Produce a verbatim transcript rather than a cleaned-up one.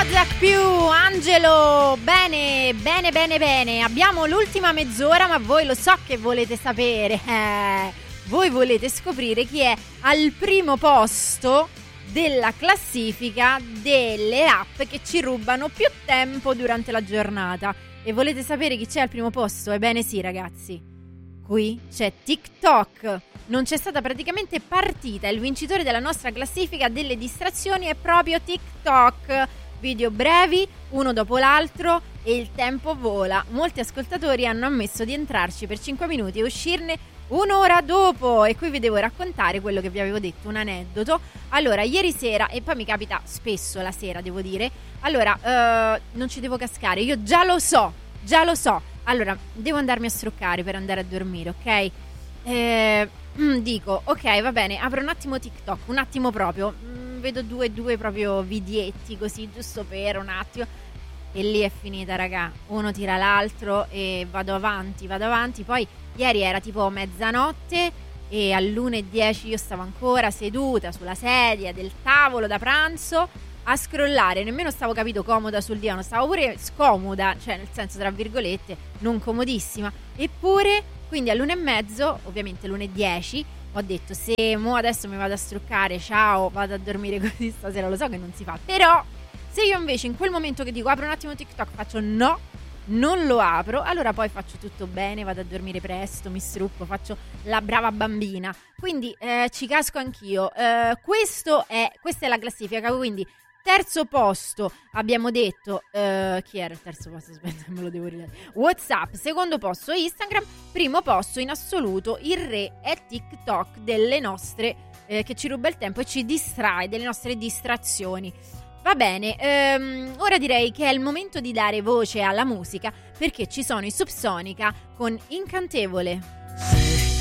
Prozac più Angelo. Bene, bene, bene, bene. Abbiamo l'ultima mezz'ora, ma voi lo so che volete sapere. Eh, voi volete scoprire chi è al primo posto della classifica delle app che ci rubano più tempo durante la giornata. E volete sapere chi c'è al primo posto? Ebbene sì, ragazzi. Qui c'è TikTok. Non c'è stata praticamente partita. Il vincitore della nostra classifica delle distrazioni è proprio TikTok. Video brevi, uno dopo l'altro, e il tempo vola. Molti ascoltatori hanno ammesso di entrarci per cinque minuti e uscirne un'ora dopo. E qui vi devo raccontare quello che vi avevo detto, un aneddoto. Allora, ieri sera, e poi mi capita spesso la sera, devo dire. Allora, uh, non ci devo cascare, io già lo so, già lo so. Allora, devo andarmi a struccare per andare a dormire, ok? Eh, dico, ok, va bene, apro un attimo TikTok, un attimo proprio. Mm, vedo due, due proprio vidietti così, giusto per un attimo. E lì è finita, raga. Uno tira l'altro e vado avanti, vado avanti. Poi ieri era tipo mezzanotte e all'una e dieci io stavo ancora seduta sulla sedia del tavolo da pranzo a scrollare, nemmeno stavo, capito, comoda sul divano, stavo pure scomoda, cioè nel senso tra virgolette, non comodissima. Eppure, quindi all'una e mezzo, ovviamente l'una e dieci, ho detto se mo adesso mi vado a struccare, ciao, vado a dormire così stasera, lo so che non si fa, però se io invece in quel momento che dico apro un attimo TikTok faccio no, non lo apro, allora poi faccio tutto bene, vado a dormire presto, mi strucco, faccio la brava bambina, quindi eh, ci casco anch'io. Eh, questo è, questa è la classifica, quindi terzo posto abbiamo detto uh, chi era il terzo posto? Aspetta, me lo devo ridere. WhatsApp, secondo posto Instagram, primo posto in assoluto il re è TikTok delle nostre eh, che ci ruba il tempo e ci distrae, delle nostre distrazioni. Va bene, um, ora direi che è il momento di dare voce alla musica, perché ci sono i Subsonica con Incantevole.